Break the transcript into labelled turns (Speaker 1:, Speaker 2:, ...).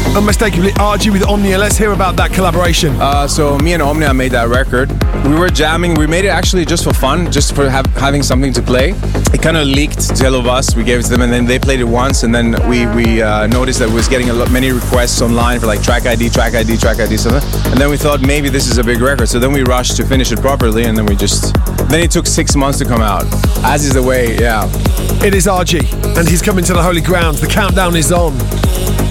Speaker 1: unmistakably RG with Omnia. Let's hear about that collaboration.
Speaker 2: So me and Omnia made that record. We were jamming. We made it actually just for fun, just for having something to play. It kind of leaked to Hello Us. We gave it to them, and then they played it once, and then we noticed that we was getting many requests online for like track ID, something. And then we thought maybe this is a big record. So then we rushed to finish it properly, and then then it took 6 months to come out. As is the way, yeah.
Speaker 1: It is RG, and he's coming to the holy ground. The countdown is on.